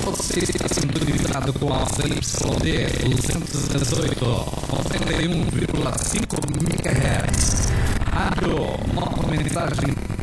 Você está sintonizado com a ZYD 218, 91,5 MHz. Rádio Nova Mensagem